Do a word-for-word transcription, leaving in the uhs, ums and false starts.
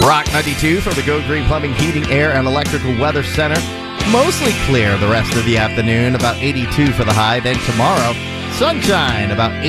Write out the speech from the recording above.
Rock ninety-two from the Go Green Plumbing, Heating, Air, and Electrical Weather Center. Mostly clear the rest of the afternoon, about eighty-two for the high. Then tomorrow, sunshine, about